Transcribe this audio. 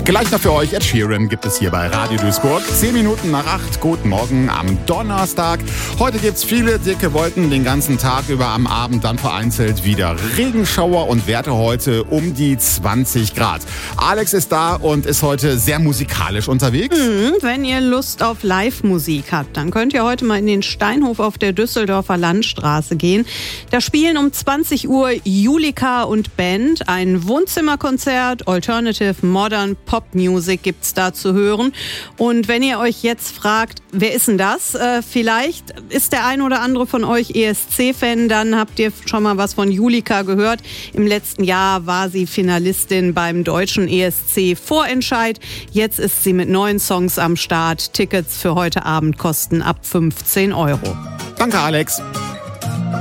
Gleich noch für euch Ed Sheeran gibt es hier bei Radio Duisburg. 10 Minuten nach 8. Guten Morgen am Donnerstag. Heute gibt's viele dicke Wolken den ganzen Tag über, am Abend dann vereinzelt wieder Regenschauer und Werte heute um die 20 Grad. Alex ist da und ist heute sehr musikalisch unterwegs. Wenn ihr Lust auf Live-Musik habt, dann könnt ihr heute mal in den Steinhof auf der Düsseldorfer Landstraße gehen. Da spielen um 20 Uhr Julika und Band. Ein Wohnzimmerkonzert, Alternative, Modern, Pop-Music gibt's da zu hören. Und wenn ihr euch jetzt fragt, wer ist denn das? Vielleicht ist der ein oder andere von euch ESC-Fan, dann habt ihr schon mal was von Julika gehört. Im letzten Jahr war sie Finalistin beim deutschen ESC-Vorentscheid. Jetzt ist sie mit 9 Songs am Start. Tickets für heute Abend kosten ab 15 Euro. Danke, Alex.